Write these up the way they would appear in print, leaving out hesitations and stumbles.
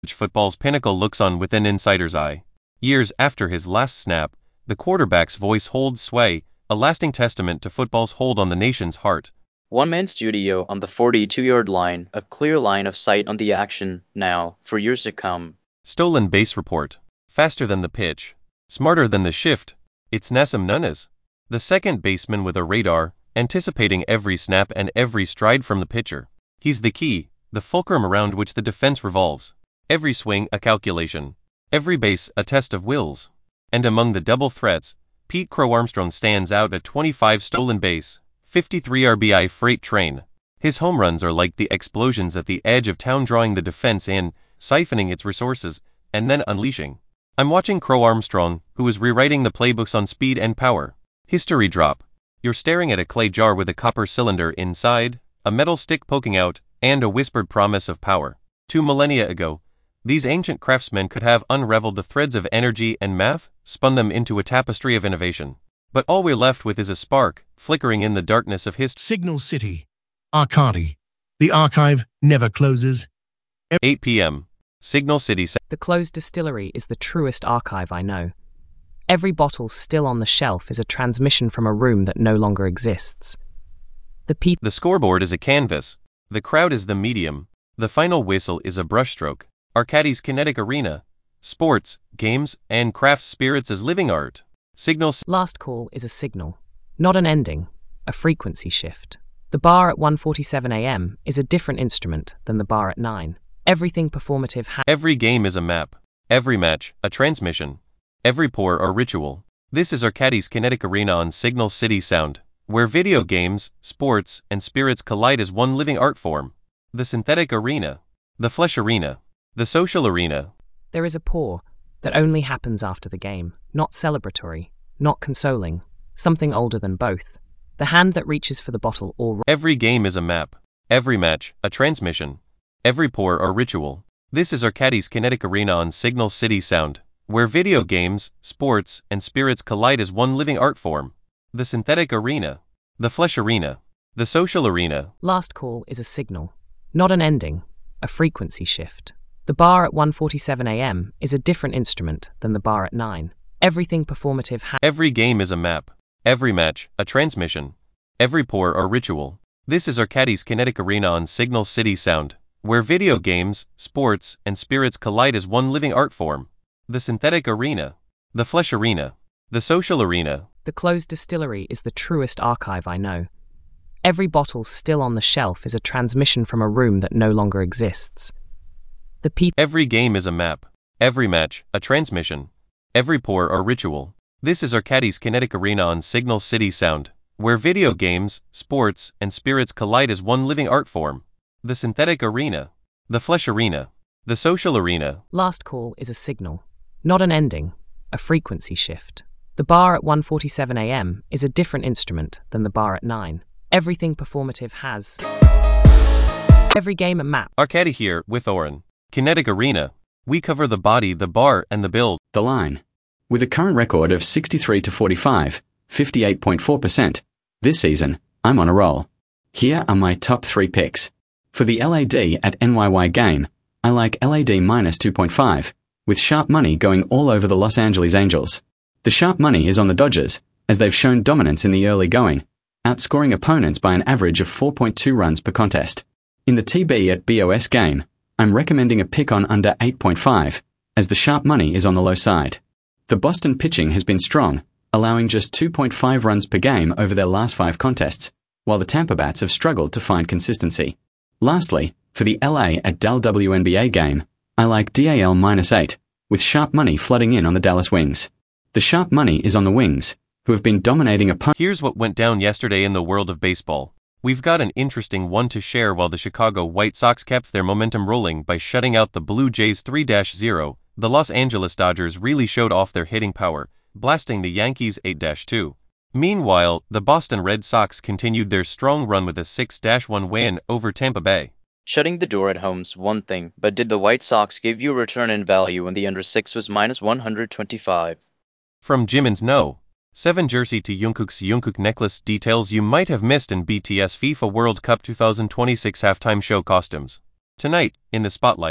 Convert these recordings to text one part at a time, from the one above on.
Football's pinnacle looks on with an insider's eye. Years after his last snap, the quarterback's voice holds sway, a lasting testament to football's hold on the nation's heart. One-man studio on the 42-yard line, a clear line of sight on the action now, for years to come. Stolen base report. Faster than the pitch. Smarter than the shift. It's Nassim Nunes, the second baseman with a radar, anticipating every snap and every stride from the pitcher. He's the key, the fulcrum around which the defense revolves. Every swing a calculation. Every base a test of wills. And among the double threats, Pete Crow Armstrong stands out at 25 stolen base, 53 RBI freight train. His home runs are like the explosions at the edge of town, drawing the defense in, siphoning its resources, and then unleashing. I'm watching Crow Armstrong, who is rewriting the playbooks on speed and power. History drop. You're staring at a clay jar with a copper cylinder inside, a metal stick poking out, and a whispered promise of power. 2 millennia ago, these ancient craftsmen could have unraveled the threads of energy and math, spun them into a tapestry of innovation. But all we're left with is a spark, flickering in the darkness of history. Signal City. Arcadi. The archive never closes. 8 p.m. Signal City. The closed distillery is the truest archive I know. Every bottle still on the shelf is a transmission from a room that no longer exists. The scoreboard is a canvas. The crowd is the medium. The final whistle is a brushstroke. Arcadi's kinetic arena. Sports, games, and craft spirits as living art. Signals. Last call is a signal, not an ending, a frequency shift. The bar at 1:47 a.m. is a different instrument than the bar at 9. Everything performative Every game is a map. Every match, a transmission. Every pour a ritual. This is Arcadi's kinetic arena on Signal City Sound, where video games, sports, and spirits collide as one living art form. The synthetic arena. The flesh arena. The social arena. There is a pour that only happens after the game, not celebratory, not consoling, something older than both. The hand that reaches for the bottle or... Every game is a map. Every match, a transmission. Every pour a ritual. This is Arcadi's kinetic arena on Signal City Sound, where video games, sports, and spirits collide as one living art form. The synthetic arena. The flesh arena. The social arena. Last call is a signal, not an ending, a frequency shift. The bar at 1:47 a.m. is a different instrument than the bar at 9. Everything performative Every game is a map. Every match, a transmission. Every pour a ritual. This is Arcadi's kinetic arena on Signal City Sound, where video games, sports, and spirits collide as one living art form. The synthetic arena. The flesh arena. The social arena. The closed distillery is the truest archive I know. Every bottle still on the shelf is a transmission from a room that no longer exists. Every game is a map. Every match, a transmission. Every pour a ritual. This is Arcadi's kinetic arena on Signal City Sound, where video games, sports, and spirits collide as one living art form. The synthetic arena. The flesh arena. The social arena. Last call is a signal, not an ending, a frequency shift. The bar at 1:47 a.m. is a different instrument than the bar at 9. Everything performative has. Every game a map. Arcadi here with Oren. Kinetic arena. We cover the body, the bar, and the build. The line. With a current record of 63-45, 58.4%, this season, I'm on a roll. Here are my top 3 picks. For the LAD at NYY game, I like LAD minus 2.5, with sharp money going all over the Los Angeles Angels. The sharp money is on the Dodgers, as they've shown dominance in the early going, outscoring opponents by an average of 4.2 runs per contest. In the TB at BOS game, I'm recommending a pick on under 8.5, as the sharp money is on the low side. The Boston pitching has been strong, allowing just 2.5 runs per game over their last 5 contests, while the Tampa Bats have struggled to find consistency. Lastly, for the LA at Dal WNBA game, I like DAL minus 8, with sharp money flooding in on the Dallas Wings. The sharp money is on the Wings, who have been dominating opponents. Here's what went down yesterday in the world of baseball. We've got an interesting one to share. While the Chicago White Sox kept their momentum rolling by shutting out the Blue Jays 3-0, the Los Angeles Dodgers really showed off their hitting power, blasting the Yankees 8-2. Meanwhile, the Boston Red Sox continued their strong run with a 6-1 win over Tampa Bay. Shutting the door at home's one thing, but did the White Sox give you a return in value when the under 6 was minus 125? From Jimin's No. 7 jersey to Jungkook's Jungkook necklace, details you might have missed in BTS FIFA World Cup 2026 halftime show costumes. Tonight, in the spotlight,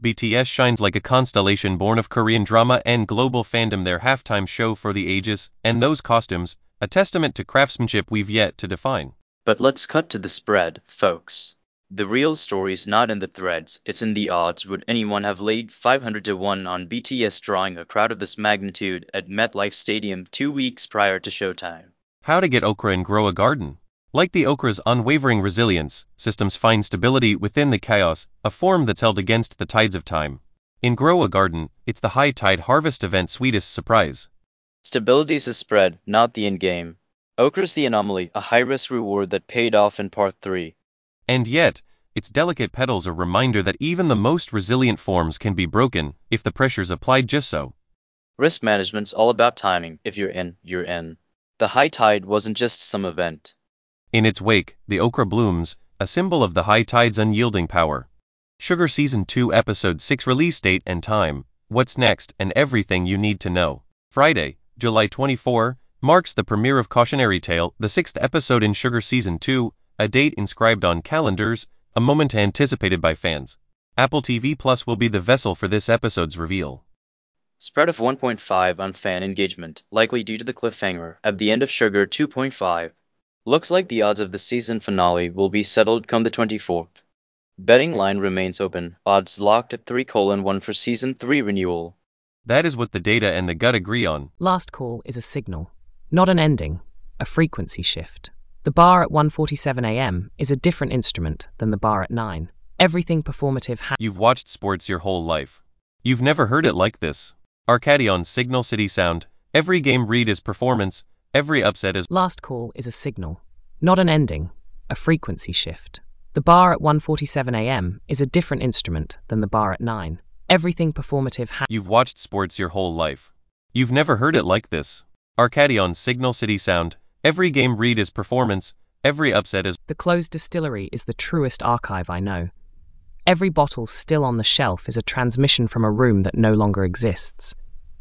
BTS shines like a constellation born of Korean drama and global fandom. Their halftime show for the ages, and those costumes, a testament to craftsmanship we've yet to define. But let's cut to the spread, folks. The real story's not in the threads, it's in the odds. Would anyone have laid 500 to 1 on BTS drawing a crowd of this magnitude at MetLife Stadium 2 weeks prior to showtime? How to get okra and grow a garden. Like the okra's unwavering resilience, systems find stability within the chaos, a form that's held against the tides of time. In Grow a Garden, it's the high tide harvest event sweetest surprise. Stability's the spread, not the endgame. Okra's the anomaly, a high-risk reward that paid off in part 3. And yet, its delicate petals a reminder that even the most resilient forms can be broken if the pressure's applied just so. Risk management's all about timing. If you're in, you're in. The high tide wasn't just some event. In its wake, the okra blooms, a symbol of the high tide's unyielding power. Sugar Season 2 Episode 6 release date and time, what's next, and everything you need to know. Friday, July 24, marks the premiere of Cautionary Tale, the 6th episode in Sugar Season 2, a date inscribed on calendars, a moment anticipated by fans. Apple TV Plus will be the vessel for this episode's reveal. Spread of 1.5 on fan engagement, likely due to the cliffhanger at the end of Sugar 2.5. Looks like the odds of the season finale will be settled come the 24th. Betting line remains open, odds locked at 3:1 for Season 3 renewal. That is what the data and the gut agree on. Last call is a signal, not an ending, a frequency shift. The bar at 1:47 a.m. is a different instrument than the bar at 9. Everything performative You've watched sports your whole life. You've never heard it like this. Arcadion's Signal City sound, every game read is performance, every upset is... Last call is a signal, not an ending, a frequency shift. The bar at 1:47 a.m. is a different instrument than the bar at 9. Everything performative You've watched sports your whole life. You've never heard it like this. Arcadion's Signal City sound, every game read is performance, every upset is... The closed distillery is the truest archive I know. Every bottle still on the shelf is a transmission from a room that no longer exists.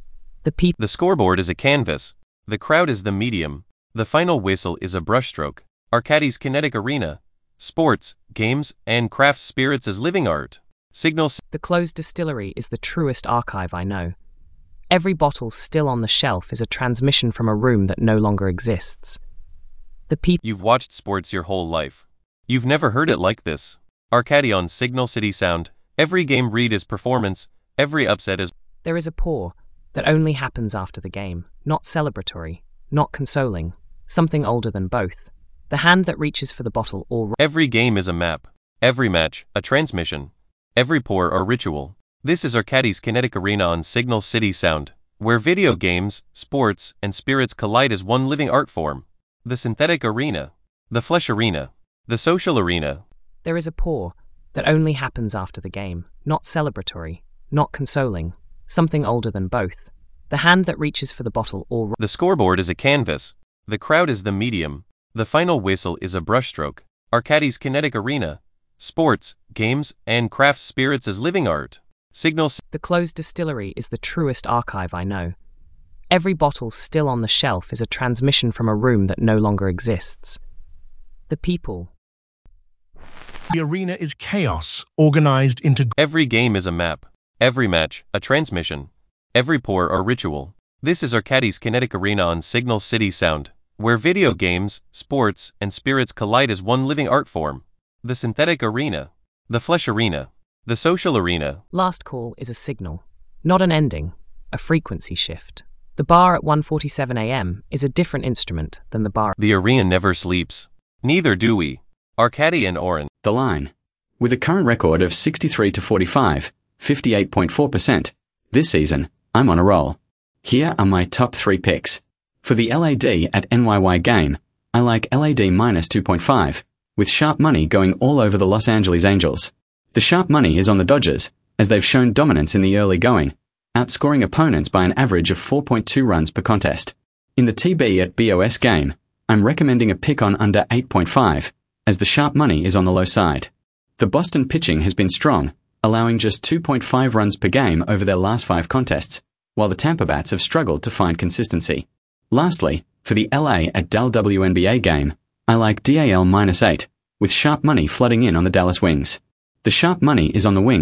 The scoreboard is a canvas. The crowd is the medium. The final whistle is a brushstroke. Arcadie's kinetic arena. Sports, games, and craft spirits as living art. The closed distillery is the truest archive I know. Every bottle still on the shelf is a transmission from a room that no longer exists. You've watched sports your whole life. You've never heard it like this. Arcadion's Signal City sound, every game read is performance, every upset is... There is a pour that only happens after the game, not celebratory, not consoling, something older than both. The hand that reaches for the bottle or... Every game is a map. Every match, a transmission. Every pour, a ritual. This is Arcadie's kinetic arena on Signal City sound, where video games, sports, and spirits collide as one living art form. The synthetic arena. The flesh arena. The social arena. There is a pour that only happens after the game, not celebratory, not consoling, something older than both. The hand that reaches for the bottle or... The scoreboard is a canvas. The crowd is the medium. The final whistle is a brushstroke. Arcadie's kinetic arena. Sports, games, and craft spirits as living art. The closed distillery is the truest archive I know. Every bottle still on the shelf is a transmission from a room that no longer exists. The people. The arena is chaos, organized into... Every game is a map. Every match, a transmission. Every pour, a ritual. This is Arcadie's kinetic arena on Signal City sound, where video games, sports, and spirits collide as one living art form. The synthetic arena. The flesh arena. The social arena. Last call is a signal, not an ending, a frequency shift. The bar at 1:47 a.m. is a different instrument than the bar... The arena never sleeps. Neither do we. Arcadie and Oren. The Line. With a current record of 63 to 45, 58.4%, this season, I'm on a roll. Here are my top 3 picks. For the LAD at NYY game, I like LAD minus 2.5, with sharp money going all over the Los Angeles Angels. The sharp money is on the Dodgers, as they've shown dominance in the early going, outscoring opponents by an average of 4.2 runs per contest. In the TB at BOS game, I'm recommending a pick on under 8.5, as the sharp money is on the low side. The Boston pitching has been strong, allowing just 2.5 runs per game over their last 5 contests, while the Tampa Bats have struggled to find consistency. Lastly, for the LA at Dal WNBA game, I like DAL minus 8, with sharp money flooding in on the Dallas Wings. The sharp money is on the Wings,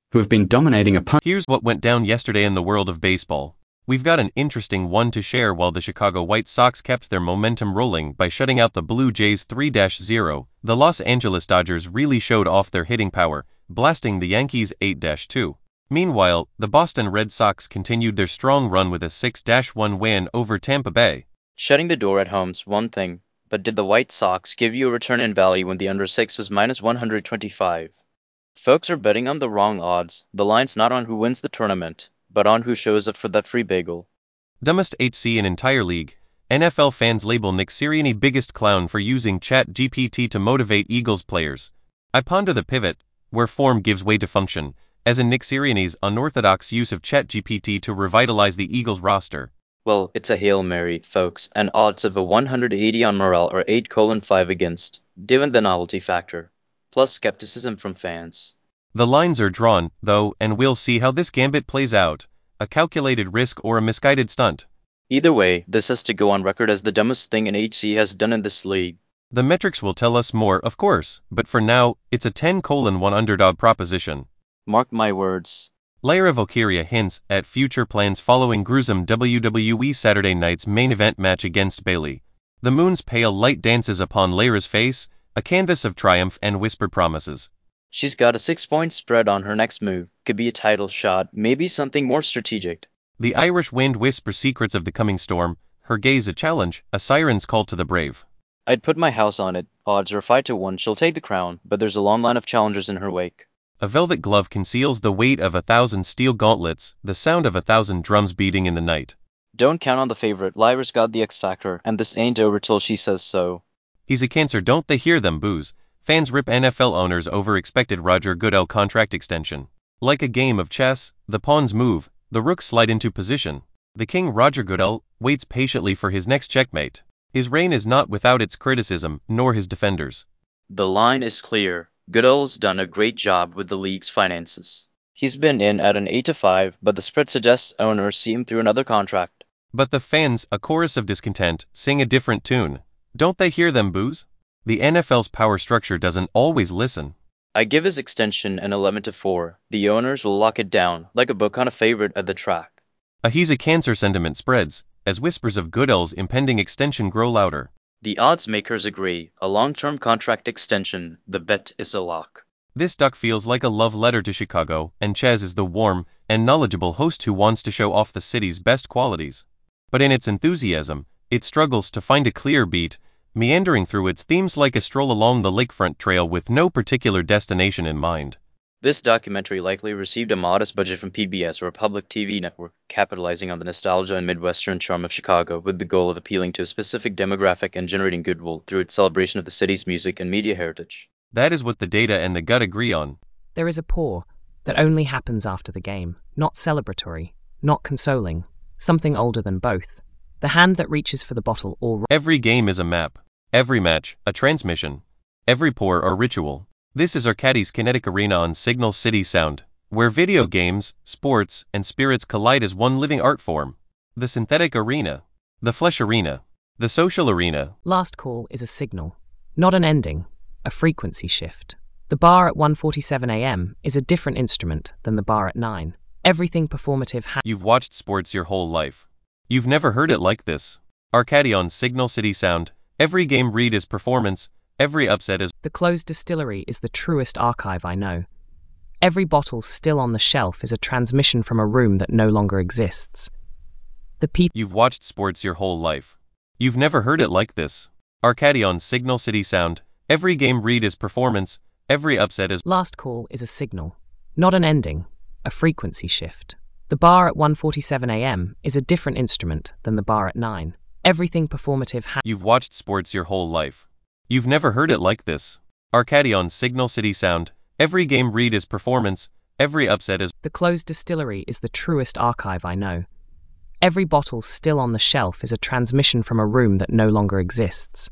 who have been dominating opponents. Here's what went down yesterday in the world of baseball. We've got an interesting one to share. While the Chicago White Sox kept their momentum rolling by shutting out the Blue Jays 3-0, the Los Angeles Dodgers really showed off their hitting power, blasting the Yankees 8-2. Meanwhile, the Boston Red Sox continued their strong run with a 6-1 win over Tampa Bay. Shutting the door at home's one thing, but did the White Sox give you a return in value when the under 6 was minus 125? Folks are betting on the wrong odds. The line's not on who wins the tournament, but on who shows up for that free bagel. Dumbest HC in entire league. NFL fans label Nick Sirianni biggest clown for using ChatGPT to motivate Eagles players. I ponder the pivot, where form gives way to function, as in Nick Sirianni's unorthodox use of ChatGPT to revitalize the Eagles roster. Well, it's a Hail Mary, folks, and odds of a 180 on morale are 8:5 against, given the novelty factor, plus skepticism from fans. The lines are drawn, though, and we'll see how this gambit plays out, a calculated risk or a misguided stunt. Either way, this has to go on record as the dumbest thing an HC has done in this league. The metrics will tell us more, of course, but for now, it's a 10:1 underdog proposition. Mark my words. Lyra Valkyria hints at future plans following gruesome WWE Saturday night's main event match against Bayley. The moon's pale light dances upon Lyra's face, a canvas of triumph and whispered promises. She's got a 6-point spread on her next move. Could be a title shot, maybe something more strategic. The Irish wind whispers secrets of the coming storm, her gaze a challenge, a siren's call to the brave. I'd put my house on it. Odds are 5-1 she'll take the crown, but there's a long line of challengers in her wake. A velvet glove conceals the weight of 1,000 steel gauntlets, the sound of 1,000 drums beating in the night. Don't count on the favorite. Lyra's got the X factor, and this ain't over till she says so. He's a Cancer, don't they hear them boos? Fans rip NFL owners over expected Roger Goodell contract extension. Like a game of chess, the pawns move, the rooks slide into position. The king Roger Goodell waits patiently for his next checkmate. His reign is not without its criticism, nor his defenders. The line is clear. Goodell's done a great job with the league's finances. He's been in at an 8-5, but the spread suggests owners see him through another contract. But the fans, a chorus of discontent, sing a different tune. Don't they hear them boos? The NFL's power structure doesn't always listen. I give his extension an 11-4. The owners will lock it down, like a book on a favorite at the track. A he's a Cancer sentiment spreads, as whispers of Goodell's impending extension grow louder. The odds makers agree. A long-term contract extension, the bet is a lock. This duck feels like a love letter to Chicago, and Chaz is the warm and knowledgeable host who wants to show off the city's best qualities. But in its enthusiasm, it struggles to find a clear beat, meandering through its themes like a stroll along the lakefront trail with no particular destination in mind. This documentary likely received a modest budget from PBS or a public TV network, capitalizing on the nostalgia and Midwestern charm of Chicago with the goal of appealing to a specific demographic and generating goodwill through its celebration of the city's music and media heritage. That is what the data and the gut agree on. There is a pour that only happens after the game, not celebratory, not consoling, something older than both. The hand that reaches for the bottle or... Every game is a map. Every match, a transmission. Every pour, a ritual. This is Arcadi's Kinetic Arena on Signal City Sound, where video games, sports, and spirits collide as one living art form. The synthetic arena. The flesh arena. The social arena. Last call is a signal, not an ending, a frequency shift. The bar at 1:47 a.m. is a different instrument than the bar at 9. Everything performative You've watched sports your whole life. You've never heard it like this. Arcadi on Signal City Sound. Every game read is performance, every upset is... The closed distillery is the truest archive I know. Every bottle still on the shelf is a transmission from a room that no longer exists. The people... You've watched sports your whole life. You've never heard it like this. Arcadi on Signal City Sound. Every game read is performance, every upset is... Last call is a signal, not an ending, a frequency shift. The bar at 1:47 a.m. is a different instrument than the bar at 9. Everything performative You've watched sports your whole life. You've never heard it like this. Arcadi on Signal City Sound. Every game read is performance, every upset is... The closed distillery is the truest archive I know. Every bottle still on the shelf is a transmission from a room that no longer exists.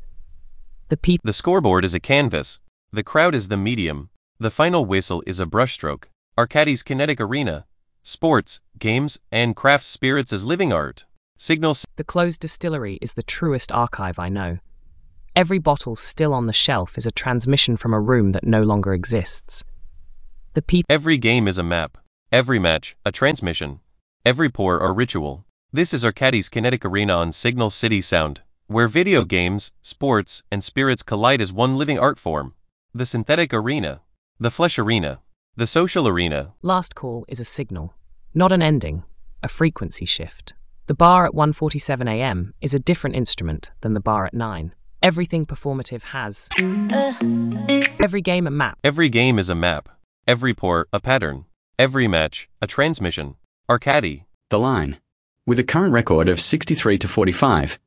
The scoreboard is a canvas. The crowd is the medium. The final whistle is a brushstroke. Arcadi's Kinetic Arena. Sports, games, and craft spirits as living art. The closed distillery is the truest archive I know. Every bottle still on the shelf is a transmission from a room that no longer exists. The people. Every game is a map. Every match, a transmission. Every pour or ritual. This is Arcadie's kinetic arena on Signal City Sound, where video games, sports, and spirits collide as one living art form. The synthetic arena. The flesh arena. The social arena. Last call is a signal, not an ending, a frequency shift. The bar at 1:47 a.m. is a different instrument than the bar at 9. Everything performative has. Every game a map. Every game is a map. Every pour, a pattern. Every match, a transmission. Arcadie. The line. With a current record of 63 to 45,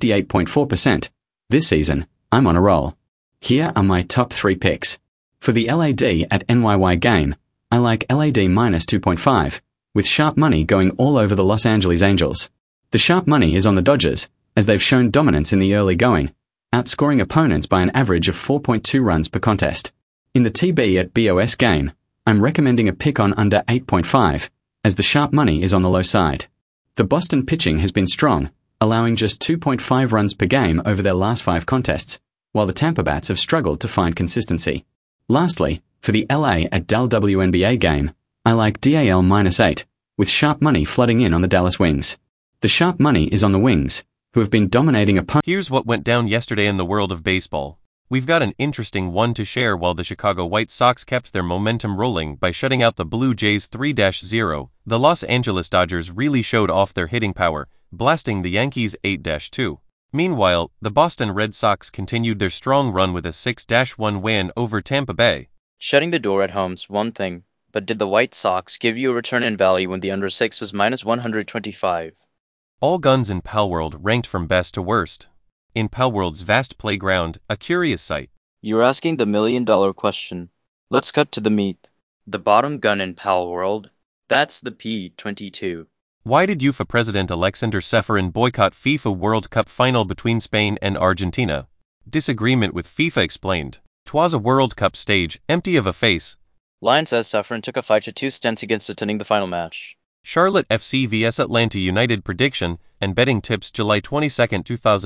58.4%, this season, I'm on a roll. Here are my top 3 picks. For the LAD at NYY game, I like LAD minus 2.5, with sharp money going all over the Los Angeles Angels. The sharp money is on the Dodgers, as they've shown dominance in the early going, outscoring opponents by an average of 4.2 runs per contest. In the TB at BOS game, I'm recommending a pick on under 8.5, as the sharp money is on the low side. The Boston pitching has been strong, allowing just 2.5 runs per game over their last 5 contests, while the Tampa Bats have struggled to find consistency. Lastly, for the LA at Dal WNBA game, I like DAL minus 8, with sharp money flooding in on the Dallas Wings. The sharp money is on the Wings, who have been dominating opponents. Here's what went down yesterday in the world of baseball. We've got an interesting one to share. While the Chicago White Sox kept their momentum rolling by shutting out the Blue Jays 3-0, the Los Angeles Dodgers really showed off their hitting power, blasting the Yankees 8-2. Meanwhile, the Boston Red Sox continued their strong run with a 6-1 win over Tampa Bay. Shutting the door at home's one thing, but did the White Sox give you a return in value when the under 6 was minus 125? All guns in Palworld ranked from best to worst. In Palworld's vast playground, a curious sight. You're asking the million-dollar question. Let's cut to the meat. The bottom gun in Palworld? That's the P-22. Why did UEFA President Alexander Ceferin boycott FIFA World Cup final between Spain and Argentina? Disagreement with FIFA explained. 'Twas a World Cup stage, empty of a face. Line says Ceferin took a 5-2 stance against attending the final match. Charlotte FC vs Atlanta United prediction and betting tips July 22,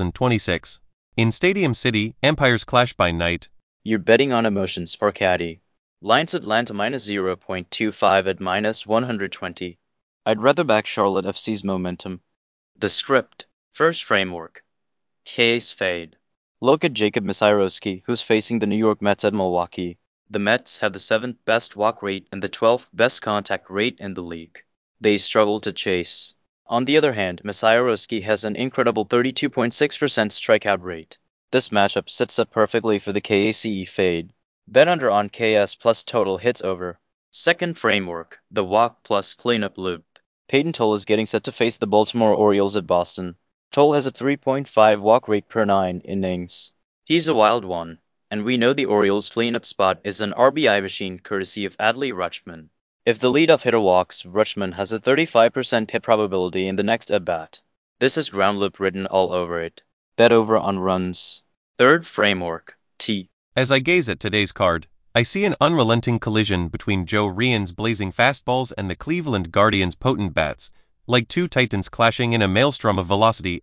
2026. In Stadium City, Empires clash by night. You're betting on emotions, Arcadie. Lines Atlanta minus 0.25 at minus 120. I'd rather back Charlotte FC's momentum. The script. First framework. Case fade. Look at Jacob Misiorowski, who's facing the New York Mets at Milwaukee. The Mets have the 7th best walk rate and the 12th best contact rate in the league. They struggle to chase. On the other hand, Misiorowski has an incredible 32.6% strikeout rate. This matchup sets up perfectly for the KACE fade. Bet under on KS plus total hits over. Second framework, the walk plus cleanup loop. Peyton Toll is getting set to face the Baltimore Orioles at Boston. Toll has a 3.5 walk rate per 9 innings. He's a wild one, and we know the Orioles' cleanup spot is an RBI machine courtesy of Adley Rutschman. If the leadoff hitter walks, Rutschman has a 35% hit probability in the next at-bat. This has ground loop written all over it. Bet over on runs. Third framework, T. As I gaze at today's card, I see an unrelenting collision between Joe Ryan's blazing fastballs and the Cleveland Guardians' potent bats, like two titans clashing in a maelstrom of velocity.